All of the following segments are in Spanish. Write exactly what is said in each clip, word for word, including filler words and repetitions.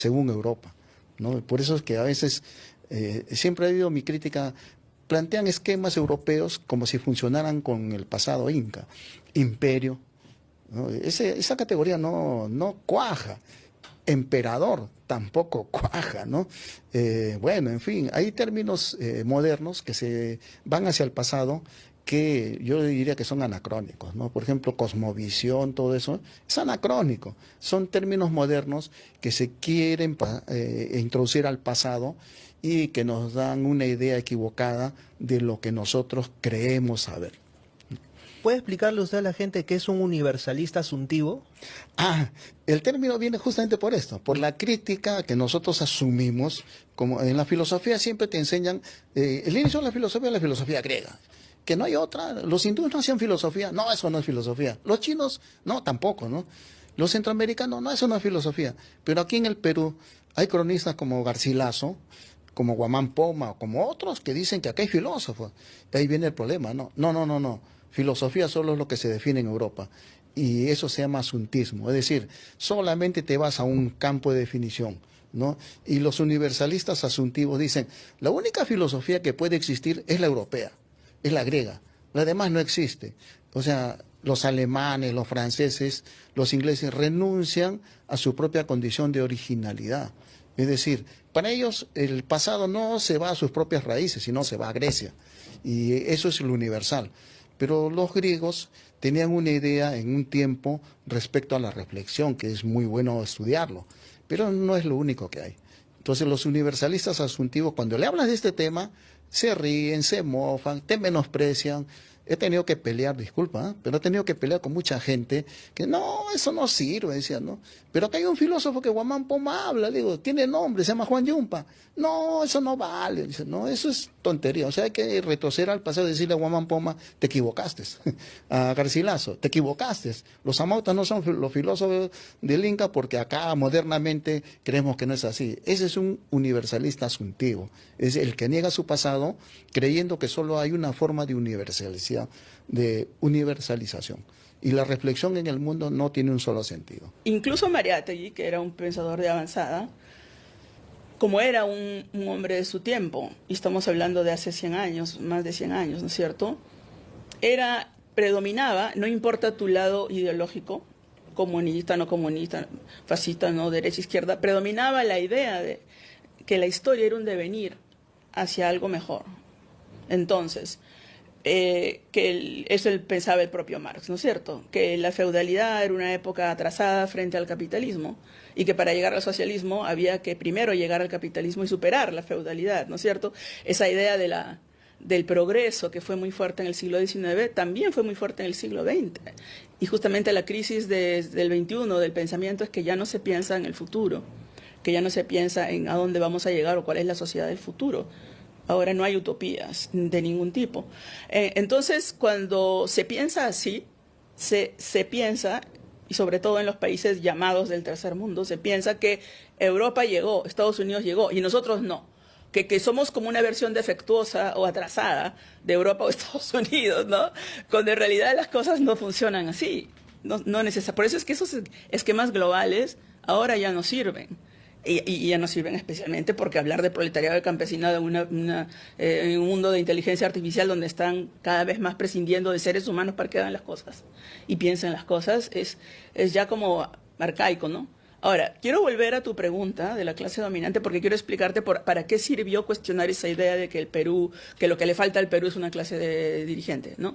según Europa, ¿no? Por eso es que a veces, eh, siempre ha habido mi crítica, plantean esquemas europeos como si funcionaran con el pasado inca, imperio, ¿no? Ese, esa categoría no, no cuaja. Emperador tampoco cuaja, ¿no? Eh, bueno, en fin, hay términos eh, modernos que se van hacia el pasado que yo diría que son anacrónicos, ¿no? Por ejemplo, cosmovisión, todo eso, es anacrónico. Son términos modernos que se quieren eh, introducir al pasado y que nos dan una idea equivocada de lo que nosotros creemos saber. ¿Puede explicarle usted a la gente qué es un universalista asuntivo? Ah, el término viene justamente por esto, por la crítica que nosotros asumimos, como en la filosofía siempre te enseñan, eh, el inicio de la filosofía es la filosofía griega, que no hay otra, los hindúes no hacían filosofía, no, eso no es filosofía, los chinos, no, tampoco, ¿no? Los centroamericanos, no, eso no es filosofía, pero aquí en el Perú hay cronistas como Garcilaso, como Guamán Poma, como otros que dicen que acá hay filósofos, de ahí viene el problema, no, no, no, no, no. Filosofía solo es lo que se define en Europa y eso se llama asuntismo, es decir, solamente te vas a un campo de definición, ¿no? Y los universalistas asuntivos dicen, la única filosofía que puede existir es la europea, es la griega, la demás no existe. O sea, los alemanes, los franceses, los ingleses renuncian a su propia condición de originalidad. Es decir, para ellos el pasado no se va a sus propias raíces, sino se va a Grecia y eso es lo universal. Pero los griegos tenían una idea en un tiempo respecto a la reflexión, que es muy bueno estudiarlo, pero no es lo único que hay. Entonces los universalistas asuntivos, cuando le hablas de este tema, se ríen, se mofan, te menosprecian. He tenido que pelear, disculpa, ¿eh? pero he tenido que pelear con mucha gente que no, eso no sirve, decía, ¿no? Pero acá hay un filósofo que Guamán Poma habla, le digo, tiene nombre, se llama Juan Yumpa. No, eso no vale, dice, no, eso es tontería. O sea, hay que retroceder al pasado y decirle a Guamán Poma, te equivocaste. A Garcilaso, te equivocaste. Los amautas no son los filósofos del Inca porque acá modernamente creemos que no es así. Ese es un universalista asuntivo, es el que niega su pasado creyendo que solo hay una forma de universalización. de universalización. Y la reflexión en el mundo no tiene un solo sentido. Incluso Mariátegui, que era un pensador de avanzada, como era un, un hombre de su tiempo, y estamos hablando de hace cien años, más de cien años, ¿no es cierto? Era, predominaba, no importa tu lado ideológico, comunista, no comunista, fascista, no derecha, izquierda, predominaba la idea de que la historia era un devenir hacia algo mejor. Entonces, Eh, que el, eso el, pensaba el propio Marx, ¿no es cierto? Que la feudalidad era una época atrasada frente al capitalismo y que para llegar al socialismo había que primero llegar al capitalismo y superar la feudalidad, ¿no es cierto? Esa idea de la, del progreso que fue muy fuerte en el siglo diecinueve también fue muy fuerte en el siglo veinte. Y justamente la crisis de, del veintiuno del pensamiento es que ya no se piensa en el futuro, que ya no se piensa en a dónde vamos a llegar o cuál es la sociedad del futuro. Ahora no hay utopías de ningún tipo. Eh, entonces, cuando se piensa así, se, se piensa, y sobre todo en los países llamados del tercer mundo, se piensa que Europa llegó, Estados Unidos llegó, y nosotros no. Que, que somos como una versión defectuosa o atrasada de Europa o Estados Unidos, ¿no? Cuando en realidad las cosas no funcionan así. No, no neces- Por eso es que esos esquemas globales ahora ya no sirven. Y, y ya no sirven especialmente porque hablar de proletariado y campesinado en, una, una, eh, en un mundo de inteligencia artificial donde están cada vez más prescindiendo de seres humanos para que hagan las cosas y piensen las cosas, es, es ya como arcaico, ¿no? Ahora, quiero volver a tu pregunta de la clase dominante porque quiero explicarte por, para qué sirvió cuestionar esa idea de que el Perú, que lo que le falta al Perú es una clase de dirigente, ¿no?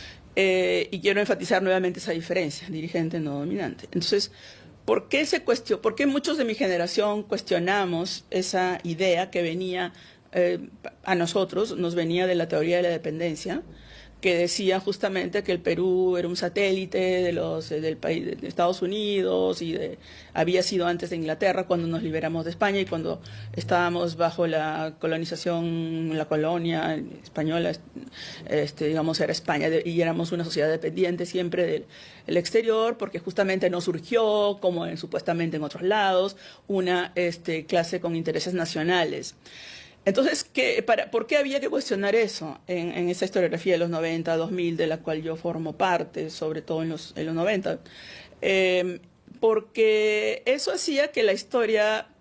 Eh, y quiero enfatizar nuevamente esa diferencia, dirigente no dominante. Entonces, ¿Por qué, se cuestionó, ¿Por qué muchos de mi generación cuestionamos esa idea que venía eh, a nosotros, nos venía de la teoría de la dependencia, que decía justamente que el Perú era un satélite de los, del país de Estados Unidos y de, había sido antes de Inglaterra cuando nos liberamos de España y cuando estábamos bajo la colonización, la colonia española, este, digamos, era España y éramos una sociedad dependiente siempre del el exterior porque justamente no surgió, como en, supuestamente en otros lados, una este, clase con intereses nacionales. Entonces, ¿qué, para, ¿por qué había que cuestionar eso en, en esa historiografía de los noventa, dos mil, de la cual yo formo parte, sobre todo en los, en los noventa? Eh, porque eso hacía que la historia